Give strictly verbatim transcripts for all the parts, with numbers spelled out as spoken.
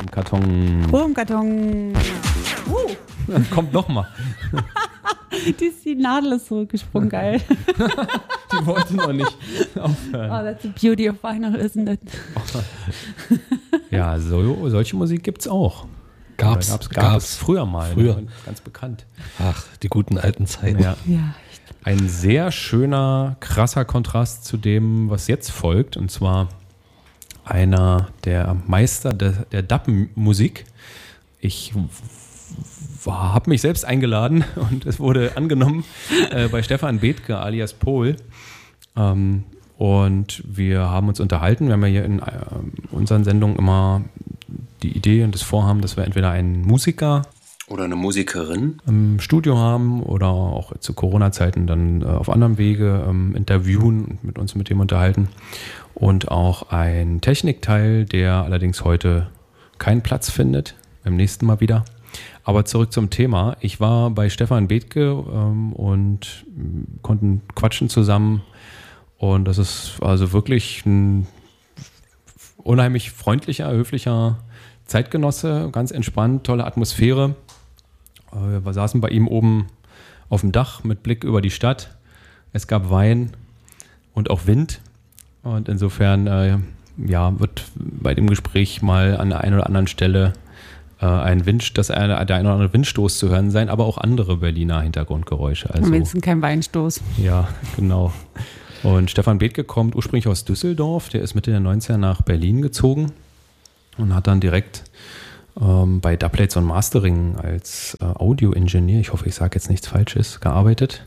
im Karton. Ruhe im Karton. Uh. Kommt noch mal. die, ist, die Nadel ist zurückgesprungen, geil. Die wollte noch nicht aufhören. Oh, that's the beauty of vinyl, isn't it? Ja, so, solche Musik gibt's auch. Gab's, gab's, gab's. gab's früher mal. Früher. Ne? Ganz bekannt. Ach, die guten alten Zeiten. Ja. Ja. Ein sehr schöner, krasser Kontrast zu dem, was jetzt folgt. Und zwar einer der Meister der, der Dub-Musik. Ich habe mich selbst eingeladen und es wurde angenommen äh, bei Stefan Bethke alias Pol. Ähm, und wir haben uns unterhalten. Wir haben ja hier in äh, unseren Sendungen immer die Idee und das Vorhaben, dass wir entweder einen Musiker oder eine Musikerin im Studio haben oder auch zu Corona-Zeiten dann äh, auf anderem Wege ähm, interviewen und mit uns mit dem unterhalten. Und auch ein Technikteil, der allerdings heute keinen Platz findet, beim nächsten Mal wieder. Aber zurück zum Thema. Ich war bei Stefan Bethke ähm, und äh, konnten quatschen zusammen. Und das ist also wirklich ein unheimlich freundlicher, höflicher Zeitgenosse, ganz entspannt, tolle Atmosphäre. Wir saßen bei ihm oben auf dem Dach mit Blick über die Stadt. Es gab Wein und auch Wind. Und insofern äh, ja, wird bei dem Gespräch mal an der einen oder anderen Stelle äh, ein Wind, das eine, der ein oder andere Windstoß zu hören sein, aber auch andere Berliner Hintergrundgeräusche. Also, wenigstens kein Weinstoß. Ja, genau. Und Stefan Bethke kommt ursprünglich aus Düsseldorf. Der ist Mitte der neunziger nach Berlin gezogen und hat dann direkt ähm, bei Dubplates und Mastering als äh, Audio-Ingenieur, ich hoffe, ich sage jetzt nichts Falsches, gearbeitet.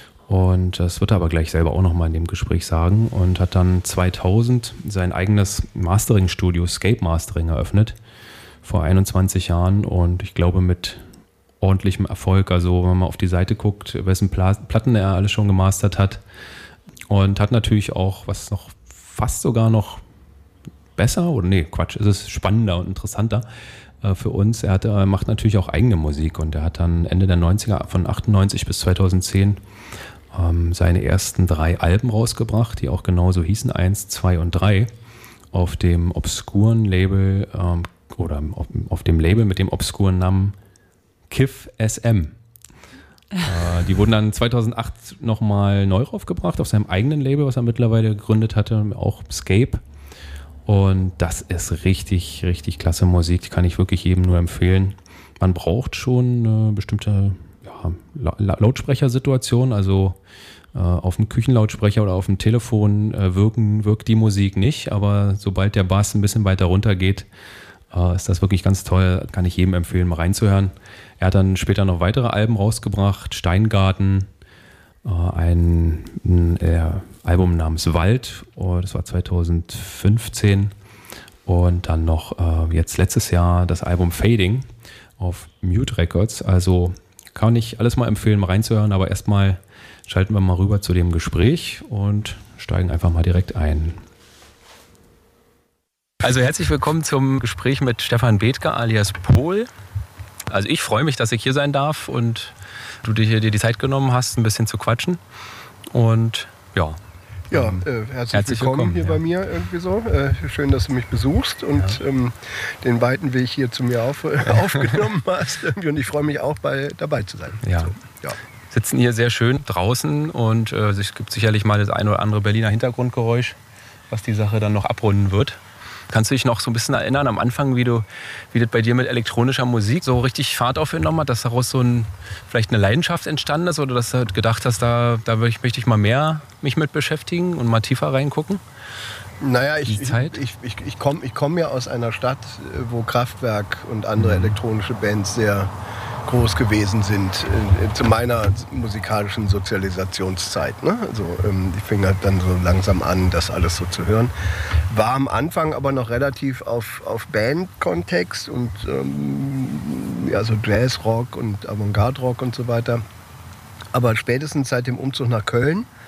Und das wird er aber gleich selber auch nochmal in dem Gespräch sagen. Und hat dann zweitausend sein eigenes Mastering-Studio, Scape Mastering, eröffnet. Vor einundzwanzig Jahren und ich glaube mit ordentlichem Erfolg. Also wenn man auf die Seite guckt, wessen Pla- Platten er alles schon gemastert hat. Und hat natürlich auch, was noch fast sogar noch besser, oder nee, Quatsch, ist es spannender und interessanter äh, für uns. Er hat, äh, macht natürlich auch eigene Musik und er hat dann Ende der neunziger, von achtundneunzig bis zweitausendzehn, ähm, seine ersten drei Alben rausgebracht, die auch genauso hießen, eins, zwei und drei, auf dem obskuren Label ähm, oder auf, auf dem Label mit dem obskuren Namen Kiff S M. Äh, die wurden dann zweitausendacht nochmal neu raufgebracht auf seinem eigenen Label, was er mittlerweile gegründet hatte, auch Scape. Und das ist richtig, richtig klasse Musik, die kann ich wirklich jedem nur empfehlen. Man braucht schon eine bestimmte ja, La- Lautsprechersituation, also äh, auf dem Küchenlautsprecher oder auf dem Telefon äh, wirken, wirkt die Musik nicht, aber sobald der Bass ein bisschen weiter runter geht, äh, ist das wirklich ganz toll, kann ich jedem empfehlen, mal reinzuhören. Er hat dann später noch weitere Alben rausgebracht, Steingarten, äh, ein, ein äh, Album namens Wald, oh, das war zweitausendfünfzehn und dann noch äh, jetzt letztes Jahr das Album Fading auf Mute Records, also kann ich alles mal empfehlen, mal reinzuhören, aber erstmal schalten wir mal rüber zu dem Gespräch und steigen einfach mal direkt ein. Also herzlich willkommen zum Gespräch mit Stefan Bethke alias Pol. Also ich freue mich, dass ich hier sein darf und du dir, dir die Zeit genommen hast, ein bisschen zu quatschen. Und ja. Ja, äh, herzlich, herzlich willkommen, willkommen hier ja. bei mir irgendwie so. Äh, schön, dass du mich besuchst und ja. ähm, den weiten Weg hier zu mir auf, äh, aufgenommen hast. Irgendwie. Und ich freue mich auch, bei, dabei zu sein. Ja. So, ja. Sitzen hier sehr schön draußen und äh, es gibt sicherlich mal das ein oder andere Berliner Hintergrundgeräusch, was die Sache dann noch abrunden wird. Kannst du dich noch so ein bisschen erinnern am Anfang, wie du, wie das bei dir mit elektronischer Musik so richtig Fahrt aufgenommen hat, dass daraus so ein, vielleicht eine Leidenschaft entstanden ist oder dass du gedacht hast, da, da möchte ich mal mehr mich mit beschäftigen und mal tiefer reingucken? Naja, ich, Die Zeit? ich, ich, ich komme ich komm ja aus einer Stadt, wo Kraftwerk und andere mhm. elektronische Bands sehr groß gewesen sind äh, zu meiner musikalischen Sozialisationszeit. Ne? Also ähm, ich fing halt dann so langsam an, das alles so zu hören. War am Anfang aber noch relativ auf, auf Band-Kontext und ähm, ja, so Jazzrock und Avantgarde-Rock und so weiter. Aber spätestens seit dem Umzug nach Köln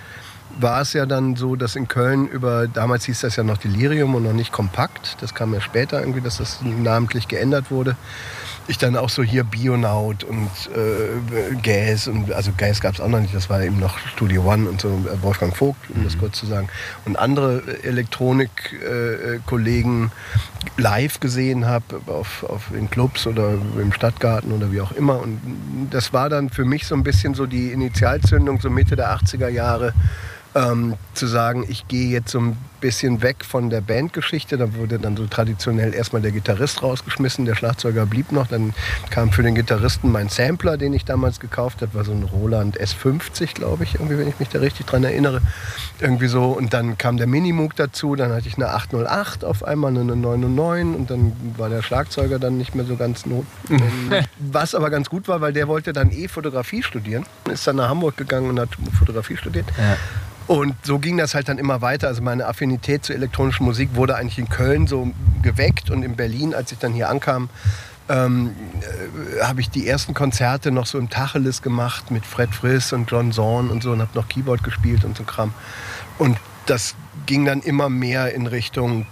war es ja dann so, dass in Köln über, damals hieß das ja noch Delirium und noch nicht Kompakt, das kam ja später irgendwie, dass das namentlich geändert wurde. Ich dann auch so hier Bionaut und äh, Gas, und also Gas gab es auch noch nicht, das war eben noch Studio One und so, äh, Wolfgang Vogt, um mhm. das kurz zu sagen. Und andere Elektronik-Kollegen äh, live gesehen habe, auf, auf, in Clubs oder im Stadtgarten oder wie auch immer. Und das war dann für mich so ein bisschen so die Initialzündung, so Mitte der achtziger Jahre, Ähm, zu sagen, ich gehe jetzt so ein bisschen weg von der Bandgeschichte. Da wurde dann so traditionell erstmal der Gitarrist rausgeschmissen, der Schlagzeuger blieb noch. Dann kam für den Gitarristen mein Sampler, den ich damals gekauft habe, war so ein Roland S fünfzig, glaube ich, irgendwie, wenn ich mich da richtig dran erinnere. Irgendwie so. Und dann kam der Minimoog dazu, dann hatte ich eine acht null acht auf einmal, eine neun null neun, und dann war der Schlagzeuger dann nicht mehr so ganz not. Was aber ganz gut war, weil der wollte dann eh Fotografie studieren, ist dann nach Hamburg gegangen und hat Fotografie studiert. Ja. Und so ging das halt dann immer weiter. Also meine Affinität zur elektronischen Musik wurde eigentlich in Köln so geweckt. Und in Berlin, als ich dann hier ankam, ähm, äh, habe ich die ersten Konzerte noch so im Tacheles gemacht mit Fred Friss und John Zorn und so, und habe noch Keyboard gespielt und so Kram. Und das ging dann immer mehr in Richtung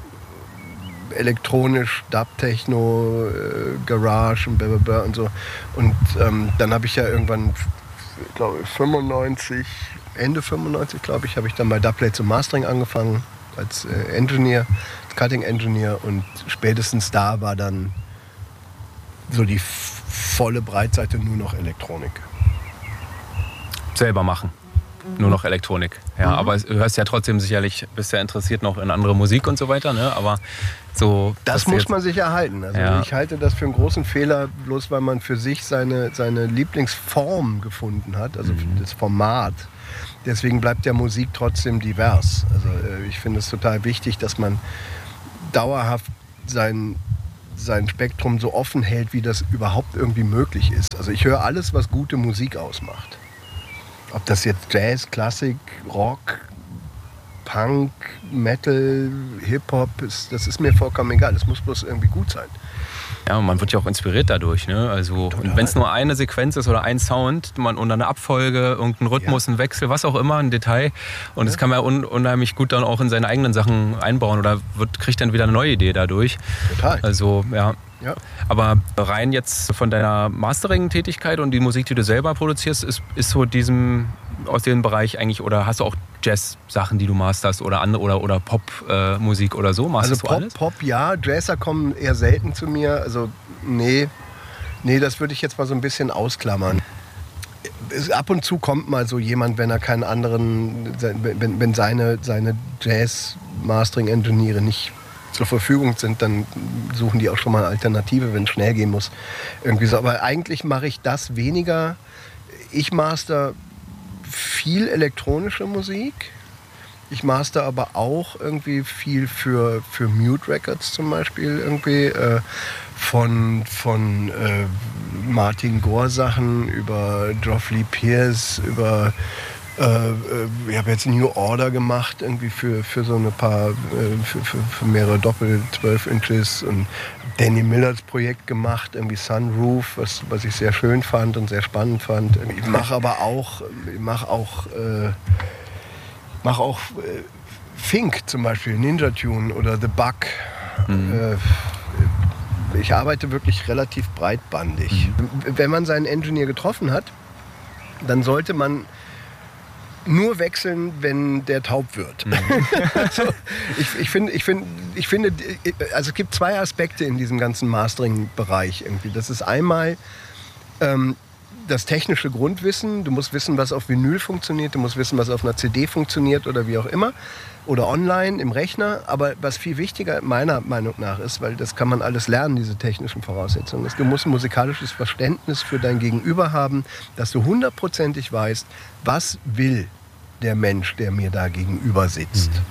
elektronisch, Dub, Techno, äh, Garage und blablabla und so. Und ähm, dann habe ich ja irgendwann, glaube ich, fünfundneunzig... Ende fünfundneunzig, glaube ich, habe ich dann bei Dubplate zum Mastering angefangen, als äh, Engineer, als Cutting Engineer, und spätestens da war dann so die f- volle Breitseite nur noch Elektronik. Selber machen. Nur noch Elektronik. Ja, mhm. Aber du hörst ja trotzdem sicherlich, bist ja interessiert noch in andere Musik und so weiter, ne? Aber so. Das muss man sich erhalten. Also ja. Ich halte das für einen großen Fehler, bloß weil man für sich seine, seine Lieblingsform gefunden hat, also mhm. das Format. Deswegen bleibt ja Musik trotzdem divers. Also äh, ich finde es total wichtig, dass man dauerhaft sein, sein Spektrum so offen hält, wie das überhaupt irgendwie möglich ist. Also ich höre alles, was gute Musik ausmacht. Ob das jetzt Jazz, Klassik, Rock, Punk, Metal, Hip-Hop ist, das ist mir vollkommen egal. Es muss bloß irgendwie gut sein. Ja, man wird ja auch inspiriert dadurch, ne? Also, wenn es nur eine Sequenz ist oder ein Sound, man oder eine Abfolge, irgendein Rhythmus, ja. ein Wechsel, was auch immer, ein Detail. Und das ja. kann man un- unheimlich gut dann auch in seine eigenen Sachen einbauen oder wird, kriegt dann wieder eine neue Idee dadurch. Total. Also, ja. Ja. Aber rein jetzt von deiner Mastering-Tätigkeit und die Musik, die du selber produzierst, ist, ist so diesem, aus dem Bereich eigentlich, oder hast du auch Jazz-Sachen, die du masterst oder andere oder, oder Pop-Musik äh, oder so? Masterst also Pop, du alles? Pop, ja. Jazzer kommen eher selten zu mir. Also nee, nee, das würde ich jetzt mal so ein bisschen ausklammern. Es, ab und zu kommt mal so jemand, wenn er keinen anderen, wenn, wenn seine, seine Jazz-Mastering-Ingenieure nicht zur Verfügung sind, dann suchen die auch schon mal eine Alternative, wenn es schnell gehen muss. Irgendwie so. Aber eigentlich mache ich das weniger. Ich master viel elektronische Musik. Ich master aber auch irgendwie viel für, für Mute Records zum Beispiel. Irgendwie äh, von, von äh, Martin Gore Sachen über Geoff Lee Pierce, über Äh, ich habe jetzt New Order gemacht, irgendwie für, für so ein paar, äh, für, für, für mehrere Doppel zwölf Inches, und Danny Millers Projekt gemacht, irgendwie Sunroof, was, was ich sehr schön fand und sehr spannend fand. Ich mache aber auch, ich mache auch, äh, mache auch äh, Fink zum Beispiel, Ninja Tune oder The Bug. Mhm. Äh, ich arbeite wirklich relativ breitbandig. Mhm. Wenn man seinen Engineer getroffen hat, dann sollte man nur wechseln, wenn der taub wird. Mhm. Also, ich, ich, find, ich, find, ich finde, also es gibt zwei Aspekte in diesem ganzen Mastering-Bereich irgendwie. Das ist einmal ähm, das technische Grundwissen. Du musst wissen, was auf Vinyl funktioniert. Du musst wissen, was auf einer C D funktioniert oder wie auch immer. Oder online im Rechner. Aber was viel wichtiger meiner Meinung nach ist, weil das kann man alles lernen, diese technischen Voraussetzungen, ist, du musst ein musikalisches Verständnis für dein Gegenüber haben, dass du hundertprozentig weißt, was will der Mensch, der mir da gegenüber sitzt, mhm.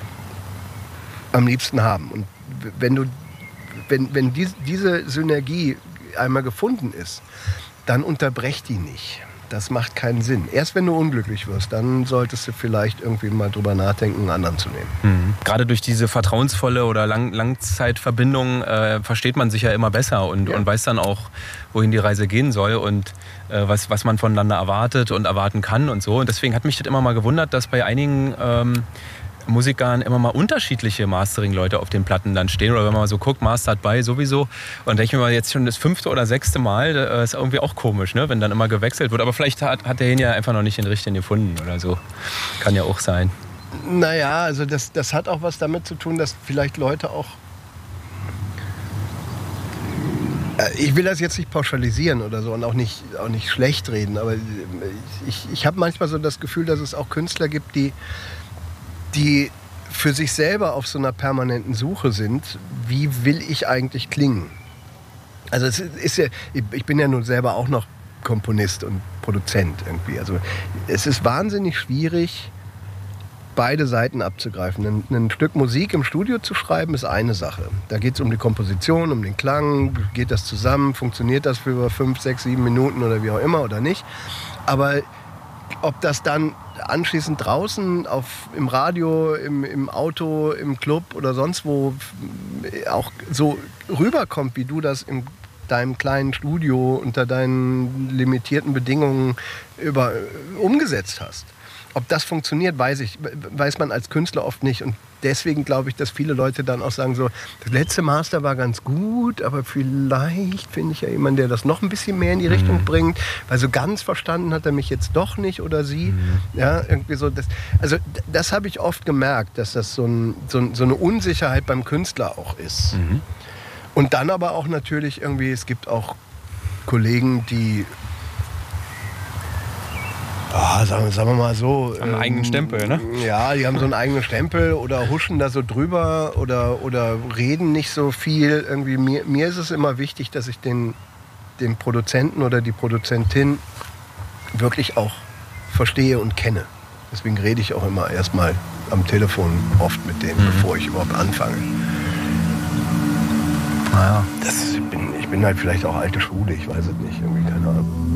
am liebsten haben. Und wenn du, wenn, wenn dies, diese Synergie einmal gefunden ist, dann unterbrech die nicht. Das macht keinen Sinn. Erst wenn du unglücklich wirst, dann solltest du vielleicht irgendwie mal drüber nachdenken, einen anderen zu nehmen. Mhm. Gerade durch diese vertrauensvolle oder Lang Langzeitverbindung äh, versteht man sich ja immer besser und, ja. und weiß dann auch, wohin die Reise gehen soll und äh, was, was man voneinander erwartet und erwarten kann und so. Und deswegen hat mich das immer mal gewundert, dass bei einigen ähm, Musikern immer mal unterschiedliche Mastering-Leute auf den Platten dann stehen. Oder wenn man mal so guckt, Mastered by sowieso. Und denke ich mir mal, jetzt schon das fünfte oder sechste Mal, das ist irgendwie auch komisch, ne? Wenn dann immer gewechselt wird. Aber vielleicht hat, hat der ihn ja einfach noch nicht den richtigen gefunden oder so. Kann ja auch sein. Naja, also das, das hat auch was damit zu tun, dass vielleicht Leute auch... Ich will das jetzt nicht pauschalisieren oder so und auch nicht, auch nicht schlecht reden, aber ich, ich habe manchmal so das Gefühl, dass es auch Künstler gibt, die die für sich selber auf so einer permanenten Suche sind, wie will ich eigentlich klingen? Also es ist ja, ich bin ja nun selber auch noch Komponist und Produzent irgendwie. Also es ist wahnsinnig schwierig, beide Seiten abzugreifen. Ein, ein Stück Musik im Studio zu schreiben, ist eine Sache. Da geht es um die Komposition, um den Klang, geht das zusammen, funktioniert das für über fünf, sechs, sieben Minuten oder wie auch immer oder nicht. Aber ob das dann anschließend draußen auf, im Radio, im, im Auto, im Club oder sonst wo auch so rüberkommt, wie du das in deinem kleinen Studio unter deinen limitierten Bedingungen über, umgesetzt hast. Ob das funktioniert, weiß ich, weiß man als Künstler oft nicht. Und deswegen glaube ich, dass viele Leute dann auch sagen so, das letzte Master war ganz gut, aber vielleicht finde ich ja jemanden, der das noch ein bisschen mehr in die Richtung mhm. bringt, weil so ganz verstanden hat er mich jetzt doch nicht oder sie. Mhm. Ja, irgendwie so. Das, also das habe ich oft gemerkt, dass das so, ein, so, ein, so eine Unsicherheit beim Künstler auch ist. Mhm. Und dann aber auch natürlich irgendwie, es gibt auch Kollegen, die Oh, sagen, sagen wir mal so. Einen ähm, eigenen Stempel, ne? Ja, die haben so einen eigenen Stempel oder huschen da so drüber oder, oder reden nicht so viel. Irgendwie mir, mir ist es immer wichtig, dass ich den, den Produzenten oder die Produzentin wirklich auch verstehe und kenne. Deswegen rede ich auch immer erstmal am Telefon oft mit denen, mhm. bevor ich überhaupt anfange. Naja. Das, ich, bin, ich bin halt vielleicht auch alte Schule, ich weiß es nicht, irgendwie keine Ahnung.